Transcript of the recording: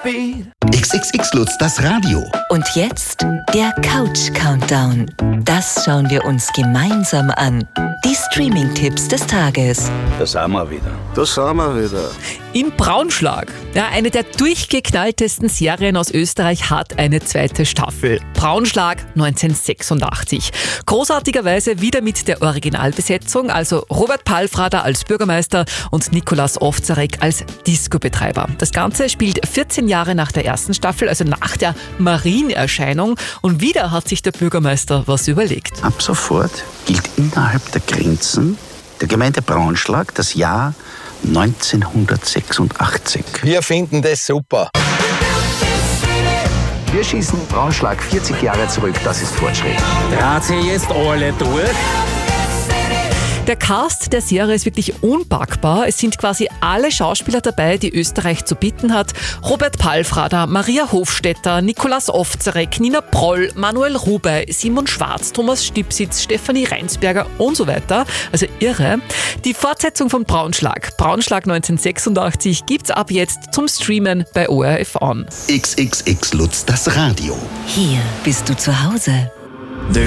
speed. XXX Lutz, das Radio. Und jetzt der Couch-Countdown. Das schauen wir uns gemeinsam an. Die Streaming-Tipps des Tages. Da sind wir wieder. Im Braunschlag. Ja, eine der durchgeknalltesten Serien aus Österreich hat eine zweite Staffel. Braunschlag 1986. Großartigerweise wieder mit der Originalbesetzung, also Robert Palfrader als Bürgermeister und Nikolaus Ovczarek als Disco-Betreiber. Das Ganze spielt 14 Jahre nach der ersten Staffel, also nach der Marienerscheinung. Und wieder hat sich der Bürgermeister was überlegt. Ab sofort gilt innerhalb der Grenzen der Gemeinde Braunschlag das Jahr 1986. Wir finden das super. Wir schießen Braunschlag 40 Jahre zurück, das ist Fortschritt. Dreht sie jetzt alle durch? Der Cast der Serie ist wirklich unpackbar. Es sind quasi alle Schauspieler dabei, die Österreich zu bieten hat. Robert Palfrader, Maria Hofstetter, Nikolaus Ovczarek, Nina Proll, Manuel Rubey, Simon Schwarz, Thomas Stipsitz, Stefanie Reinsberger und so weiter. Also irre. Die Fortsetzung von Braunschlag 1986 gibt's ab jetzt zum Streamen bei ORF On. XXX Lutz, das Radio. Hier bist du zu Hause.